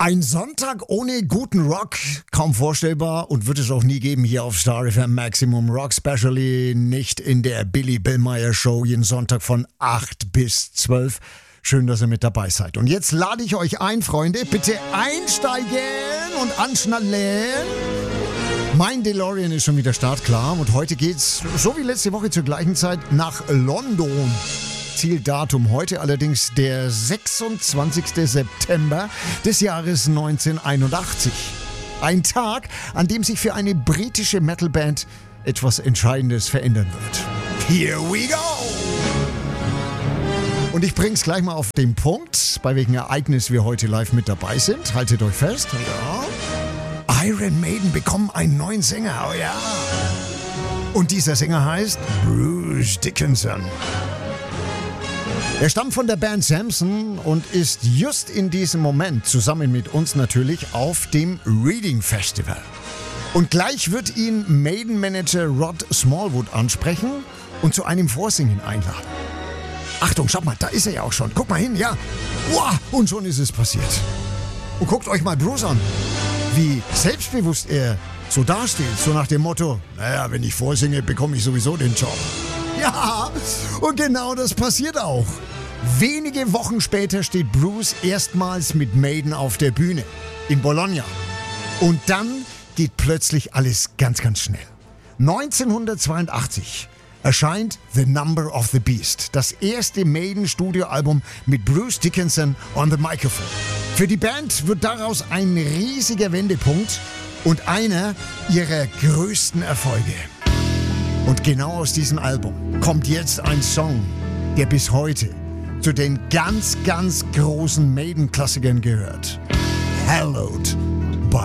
Ein Sonntag ohne guten Rock, kaum vorstellbar und wird es auch nie geben hier auf Star FM Maximum Rock, especially nicht in der Billy Billmeyer Show jeden Sonntag von 8 bis 12. Schön, dass ihr mit dabei seid. Und jetzt lade ich euch ein, Freunde, bitte einsteigen und anschnallen. Mein DeLorean ist schon wieder startklar und heute geht's, so wie letzte Woche zur gleichen Zeit, nach London. Zieldatum heute allerdings der 26. September des Jahres 1981. Ein Tag, an dem sich für eine britische Metalband etwas Entscheidendes verändern wird. Here we go! Und ich bring's gleich mal auf den Punkt, bei welchem Ereignis wir heute live mit dabei sind. Haltet euch fest. Ja. Iron Maiden bekommen einen neuen Sänger, oh ja. Und dieser Sänger heißt Bruce Dickinson. Er stammt von der Band Samson und ist just in diesem Moment zusammen mit uns natürlich auf dem Reading Festival. Und gleich wird ihn Maiden-Manager Rod Smallwood ansprechen und zu einem Vorsingen einladen. Achtung, schaut mal, da ist er ja auch schon. Guck mal hin, ja. Wow, und schon ist es passiert. Und guckt euch mal Bruce an, wie selbstbewusst er so dasteht, so nach dem Motto, naja, wenn ich vorsinge, bekomme ich sowieso den Job. Ja, und genau das passiert auch. Wenige Wochen später steht Bruce erstmals mit Maiden auf der Bühne in Bologna. Und dann geht plötzlich alles ganz, ganz schnell. 1982 erscheint The Number of the Beast, das erste Maiden-Studioalbum mit Bruce Dickinson on the microphone. Für die Band wird daraus ein riesiger Wendepunkt und einer ihrer größten Erfolge. Und genau aus diesem Album kommt jetzt ein Song, der bis heute zu den ganz, ganz großen Maiden-Klassikern gehört. Hallowed